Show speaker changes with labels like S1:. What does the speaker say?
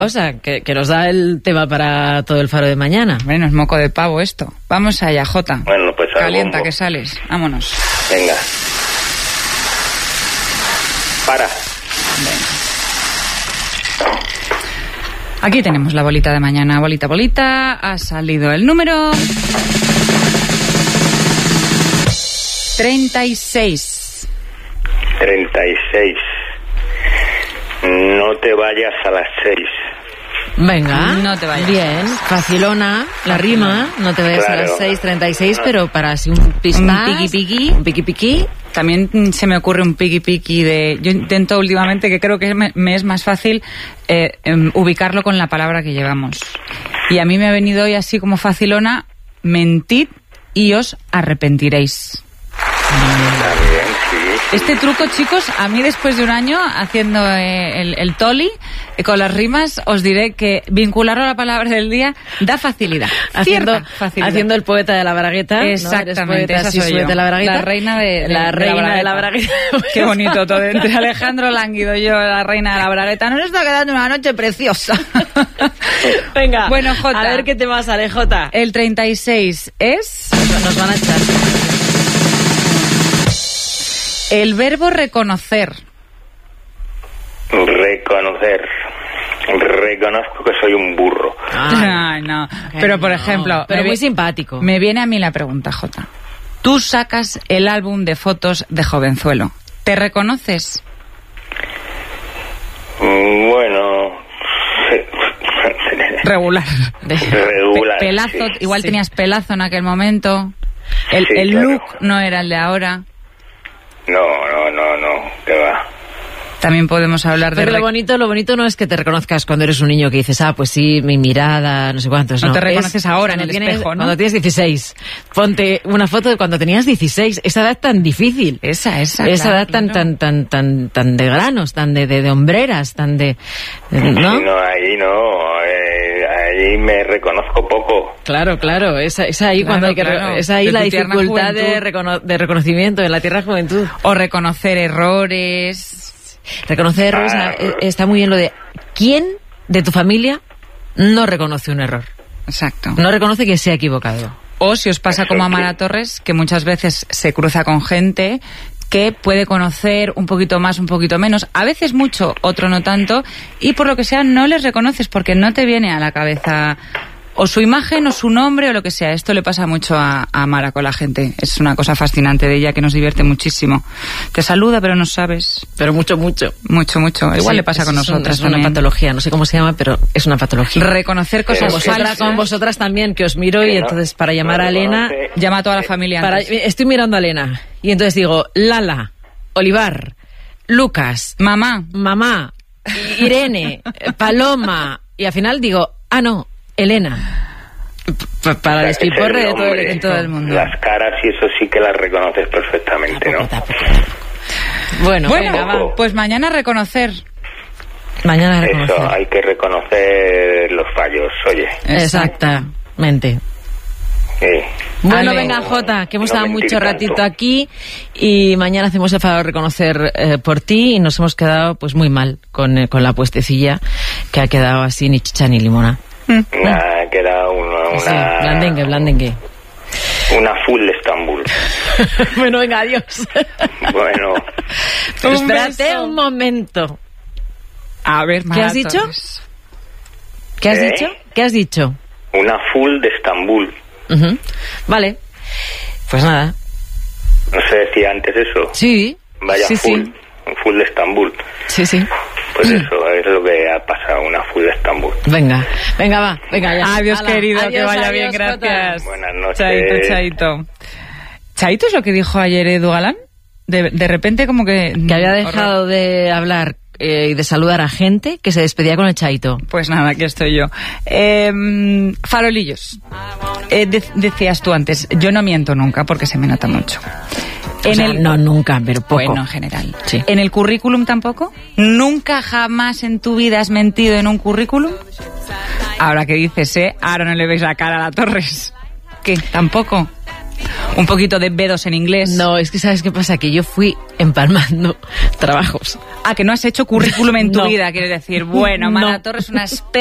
S1: O sea, que nos da el tema para todo el faro de mañana.
S2: Bueno, es moco de pavo esto. Vamos allá, Jota.
S3: Bueno, pues
S2: calienta
S3: bombo.
S2: Que sales. Vámonos.
S3: Venga. Para.
S2: Aquí tenemos la bolita de mañana. Bolita, bolita. Ha salido el número 36.
S3: 36. No te vayas a las 6.
S1: Venga,
S2: no te vayas.
S1: Bien, facilona, la rima, no te vayas
S3: Claro.
S1: a las 6:36, pero para así un pispás, un piqui-piqui.
S2: También se me ocurre un piqui-piqui de... Yo intento últimamente, que creo que me es más fácil ubicarlo con la palabra que llevamos. Y a mí me ha venido hoy así como facilona: mentid y os arrepentiréis.
S3: También, sí.
S2: Este truco, chicos, a mí después de un año haciendo el toli, con las rimas, os diré que vincularlo a la palabra del día da facilidad.
S1: Haciendo
S2: Facilidad.
S1: el poeta de la Bragueta.
S2: Exactamente,
S1: ¿no? Eres poeta,
S2: esa
S1: sí,
S2: soy yo.
S1: de la Bragueta.
S2: La reina de
S1: la Bragueta.
S2: Qué bonito todo. Entre Alejandro Lánguido y yo, la reina de la Bragueta. Nos está quedando una noche preciosa.
S1: Venga,
S2: bueno, Jota,
S1: a ver qué te va a salir, Jota.
S2: El 36 es...
S1: Nos van a echar.
S2: El verbo reconocer.
S3: Reconocer. Reconozco que soy un burro.
S2: Ay, no. Pero, por ejemplo...
S1: Pero muy simpático.
S2: Me viene a mí la pregunta, Jota. Tú sacas el álbum de fotos de jovenzuelo. ¿Te reconoces?
S3: Bueno...
S2: Regular.
S3: Regular.
S2: Pelazo,
S3: sí.
S2: igual
S1: Sí.
S2: tenías pelazo en aquel momento. El
S3: Sí, claro.
S2: look no era el de ahora.
S3: No, que va.
S2: También podemos hablar de...
S1: Pero lo bonito no es que te reconozcas cuando eres un niño que dices, pues sí, mi mirada, no sé cuántos.
S2: No te reconoces ahora en el espejo, ¿no?
S1: Cuando tienes 16. Ponte una foto de cuando tenías 16. Esa edad tan difícil.
S2: Esa
S1: Esa
S2: claro,
S1: edad tan de granos, tan de hombreras, tan de... ¿no?
S3: Sí, no, ahí no. Ahí me reconozco poco.
S1: Claro, esa ahí
S2: Claro,
S1: cuando hay que
S2: claro.
S1: esa ahí
S2: De
S1: la
S2: tu tierna
S1: dificultad
S2: juventud.
S1: de reconocimiento en la tierna juventud.
S2: O reconocer errores.
S1: Reconocer errores, está muy bien lo de ¿quién de tu familia no reconoce un error?
S2: Exacto.
S1: No reconoce que se ha equivocado.
S2: O si os pasa como a Mara Torres, que muchas veces se cruza con gente que puede conocer un poquito más, un poquito menos, a veces mucho, otro no tanto, y por lo que sea no les reconoces porque no te viene a la cabeza o su imagen o su nombre o lo que sea. Esto le pasa mucho a Mara con la gente. Es una cosa fascinante de ella que nos divierte muchísimo. Te saluda pero no sabes.
S1: Pero mucho.
S2: Mucho. Igual
S1: Sí,
S2: le pasa con nosotras.
S1: Es una
S2: también.
S1: patología, no sé cómo se llama, pero es una patología.
S2: Reconocer cosas falsas.
S1: Con vosotras también, que os miro y entonces para llamar a Elena...
S2: Llama a toda la familia.
S1: Estoy mirando a Elena y entonces digo, Lala, Olivar, Lucas,
S2: Mamá,
S1: Irene, Paloma, y al final digo, no, Elena. Para el despiporre de todo el mundo.
S3: Las caras y eso sí que las reconoces perfectamente, ¿no?
S1: Tampoco. Bueno, venga, va.
S2: pues mañana reconocer.
S1: Mañana reconocer.
S3: Eso, hay que reconocer los fallos, oye.
S1: Exactamente.
S3: Sí.
S1: Bueno,
S2: Ale.
S1: venga, Jota, que hemos
S3: No
S1: estado
S3: mentir
S1: mucho
S3: tanto.
S1: ratito aquí y mañana hacemos el favor de reconocer por ti y nos hemos quedado pues muy mal con la puestecilla que ha quedado así ni chicha ni limona.
S3: Ha quedado
S1: Sí, blandengue.
S3: Una full de Estambul.
S1: Bueno, venga, adiós.
S3: Bueno,
S1: Pero
S2: Un
S1: espérate
S2: beso.
S1: un momento.
S2: A ver,
S1: ¿Qué has dicho?
S2: Torres.
S1: ¿Qué has dicho?
S3: una full de Estambul.
S1: Uh-huh. Vale, pues nada.
S3: No se decía antes eso.
S1: Sí.
S3: Vaya
S1: sí,
S3: full,
S1: sí.
S3: un full de Estambul.
S1: Sí, sí.
S3: Pues eso es lo que ha pasado, una full de Estambul.
S1: Venga, va, venga ya.
S2: Adiós,
S1: Hala,
S2: querido,
S1: adiós,
S2: que vaya
S1: adiós,
S2: bien,
S1: Jota.
S2: gracias.
S3: Buenas noches.
S2: Chaito. ¿Chaito es lo que dijo ayer Edu Galán? De repente como que
S1: había dejado de hablar y de saludar a gente que se despedía con el chaito.
S2: Pues nada, aquí estoy yo. Farolillos. Decías tú antes, yo no miento nunca porque se me nota mucho.
S1: No, nunca, pero poco.
S2: Bueno, en general.
S1: Sí.
S2: ¿En el currículum tampoco? ¿Nunca jamás en tu vida has mentido en un currículum? Ahora que dices, ahora no le veis la cara a la Torres. ¿Qué? ¿Tampoco? un poquito de B2 en inglés.
S1: No, es que ¿sabes qué pasa? Que yo fui empalmando trabajos.
S2: Ah, que no has hecho currículum en tu
S1: No.
S2: vida, quieres decir. Bueno, Mara
S1: No.
S2: Torres, una